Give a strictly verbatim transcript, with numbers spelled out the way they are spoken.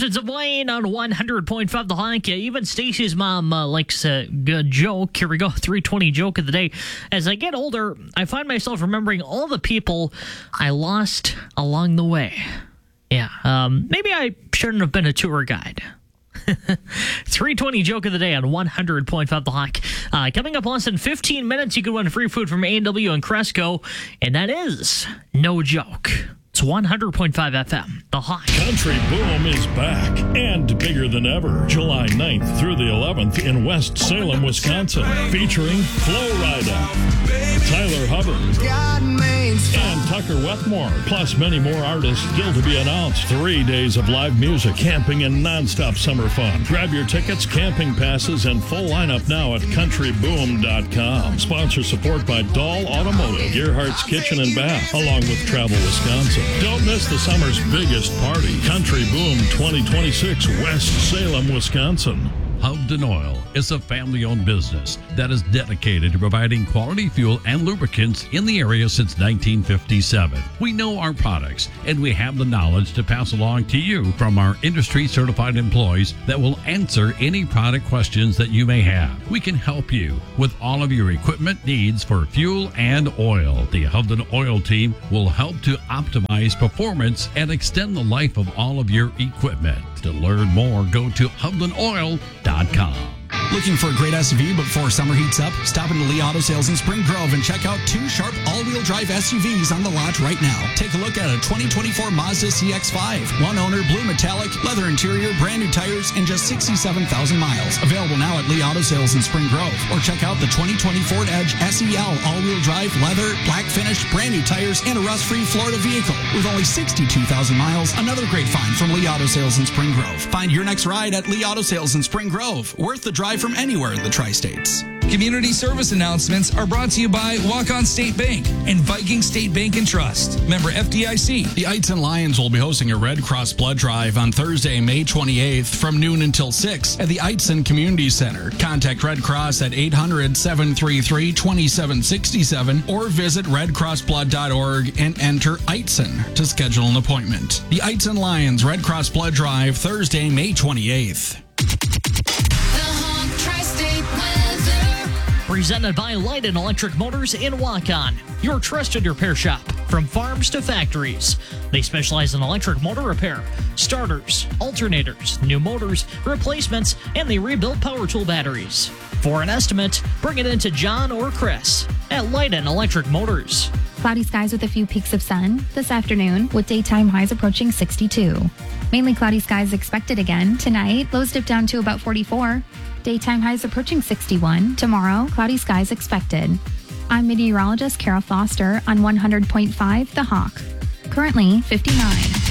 Mountains of Wayne on one hundred point five The Hawk. Yeah, even Stacy's mom uh, likes a good joke. Here we go, three twenty joke of the day. As I get older, I find myself remembering all the people I lost along the way. Yeah, um, maybe I shouldn't have been a tour guide. three twenty joke of the day on one hundred point five The Hawk. Uh, coming up in less than fifteen minutes, you can win free food from A and W and Cresco, and that is no joke. It's one hundred point five F M, The Hawk. Country Boom is back and bigger than ever. July ninth through the eleventh in West Salem, Wisconsin. Featuring Flo Rida, Tyler Hubbard, and Tucker Wetmore. Plus many more artists still to be announced. Three days of live music, camping, and nonstop summer fun. Grab your tickets, camping passes, and full lineup now at country boom dot com. Sponsor support by Dahl Automotive, Gearhart's Kitchen and Bath, along with Travel Wisconsin. Don't miss the summer's biggest party. Country Boom twenty twenty-six, West Salem, Wisconsin. Hubden Oil is a family-owned business that is dedicated to providing quality fuel and lubricants in the area since nineteen fifty-seven. We know our products, and we have the knowledge to pass along to you from our industry-certified employees that will answer any product questions that you may have. We can help you with all of your equipment needs for fuel and oil. The Hubden Oil team will help to optimize performance and extend the life of all of your equipment. To learn more, go to hubden oil dot com. Looking for a great S U V before summer heats up? Stop into Lee Auto Sales in Spring Grove and check out two sharp all-wheel drive S U Vs on the lot right now. Take a look at a twenty twenty-four Mazda C X five. One owner, blue metallic, leather interior, brand new tires, and just sixty-seven thousand miles. Available now at Lee Auto Sales in Spring Grove. Or check out the twenty twenty Ford Edge S E L all-wheel drive, leather, black finish, brand new tires, and a rust-free Florida vehicle. With only sixty-two thousand miles, another great find from Lee Auto Sales in Spring Grove. Find your next ride at Lee Auto Sales in Spring Grove. Worth the drive from anywhere in the tri-states. Community service announcements are brought to you by Walk-On State Bank and Viking State Bank and Trust. Member F D I C. The Eitzen Lions will be hosting a Red Cross blood drive on Thursday, May twenty-eighth from noon until six at the Eitzen Community Center. Contact Red Cross at eight hundred, seven three three, two seven six seven or visit red cross blood dot org and enter Eitzen to schedule an appointment. The Eitzen Lions Red Cross blood drive Thursday, May twenty-eighth. Presented by Light and Electric Motors in Waukon, your trusted repair shop from farms to factories. They specialize in electric motor repair, starters, alternators, new motors, replacements, and they rebuild power tool batteries. For an estimate, bring it into John or Chris at Light and Electric Motors. Cloudy skies with a few peaks of sun this afternoon, with daytime highs approaching sixty-two. Mainly cloudy skies expected again tonight. Lows dip down to about forty-four. Daytime highs approaching sixty-one. Tomorrow, cloudy skies expected. I'm meteorologist Kara Foster on one hundred point five The Hawk. Currently fifty-nine.